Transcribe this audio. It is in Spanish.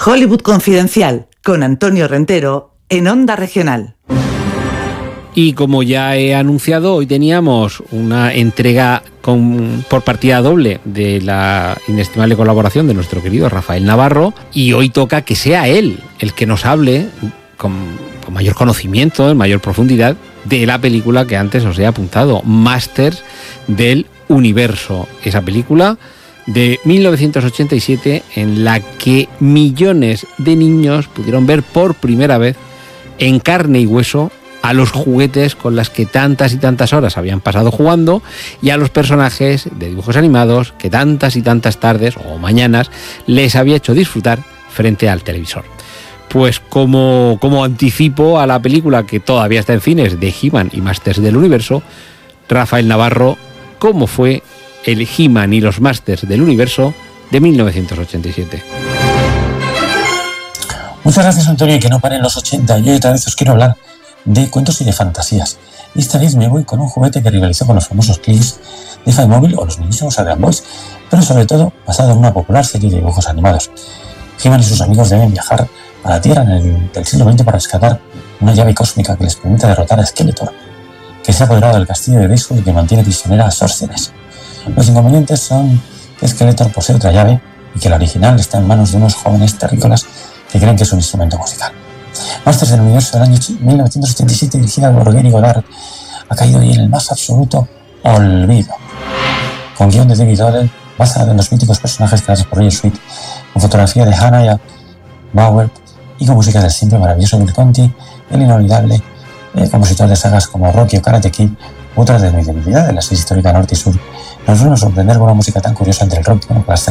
Hollywood Confidencial, con Antonio Rentero, en Onda Regional. Y como ya he anunciado, hoy teníamos una entrega por partida doble de la inestimable colaboración de nuestro querido Rafael Navarro, y hoy toca que sea él el que nos hable con mayor conocimiento, en mayor profundidad, de la película que antes os he apuntado, Masters del Universo. Esa película de 1987 en la que millones de niños pudieron ver por primera vez en carne y hueso a los juguetes con las que tantas y tantas horas habían pasado jugando y a los personajes de dibujos animados que tantas y tantas tardes o mañanas les había hecho disfrutar frente al televisor. Pues como anticipo a la película que todavía está en cines de He-Man y Masters del Universo, Rafael Navarro, ¿cómo fue el He-Man y los Masters del Universo de 1987? Muchas gracias, Antonio, y que no paren los 80. Yo otra vez os quiero hablar de cuentos y de fantasías. Y esta vez me voy con un juguete que rivalizó con los famosos clips de Playmobil o los mismísimos Adrian Boys, pero sobre todo basado en una popular serie de dibujos animados. He-Man y sus amigos deben viajar a la Tierra del siglo XX para rescatar una llave cósmica que les permite derrotar a Skeletor, que se ha apoderado del castillo de Grayskull y que mantiene prisionera a Sórsines. Los inconvenientes son que Skeletor posee otra llave y que la original está en manos de unos jóvenes terrícolas que creen que es un instrumento musical. Masters del Universo del año 1987, dirigida por Gary Goddard, ha caído hoy en el más absoluto olvido. Con guión de David Odell, basada en los míticos personajes creados por Roger Sweet, con fotografía de Hannah Bauer y con música del siempre maravilloso Bill Conti, el inolvidable compositor de sagas como Rocky o Karate Kid, u otras de mi debilidad de la serie histórica norte y sur. Nos suele sorprender con una música tan curiosa entre el rock, con la